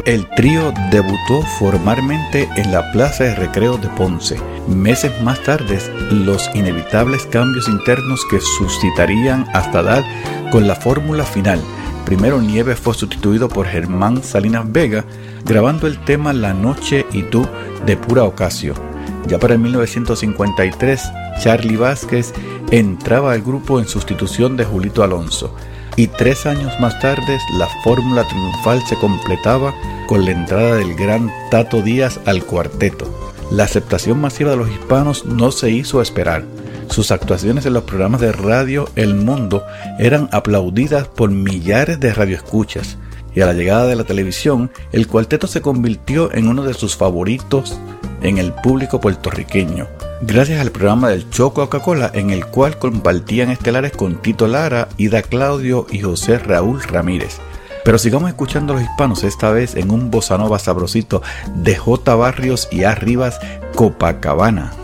El trío debutó formalmente en la Plaza de Recreo de Ponce. Meses más tarde, los inevitables cambios internos que suscitarían hasta dar con la fórmula final. Primero Nieves fue sustituido por Germán Salinas Vega, grabando el tema La Noche y Tú de Pura Ocasio. Ya para el 1953, Charly Vázquez entraba al grupo en sustitución de Julito Alonso. Y 3 años más tarde, la fórmula triunfal se completaba con la entrada del gran Tato Díaz al cuarteto. La aceptación masiva de los hispanos no se hizo esperar. Sus actuaciones en los programas de radio El Mundo eran aplaudidas por millares de radioescuchas. Y a la llegada de la televisión, el cuarteto se convirtió en uno de sus favoritos en el público puertorriqueño, gracias al programa del Choco Coca-Cola, en el cual compartían estelares con Tito Lara, Ida Claudio y José Raúl Ramírez. Pero sigamos escuchando a los hispanos, esta vez en un bossa nova sabrosito de J. Barrios y A. Rivas, Copacabana.